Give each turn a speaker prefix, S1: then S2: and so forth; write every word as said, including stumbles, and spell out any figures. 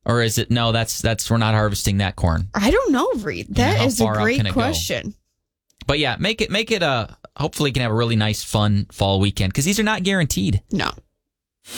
S1: Or is it, no, that's, that's we're not harvesting that corn.
S2: I don't know, Reed. That
S1: Yeah,
S2: is a great
S1: go?
S2: question.
S1: But yeah, make it, make it a, hopefully you can have a really nice, fun fall weekend because these are not guaranteed.
S2: No.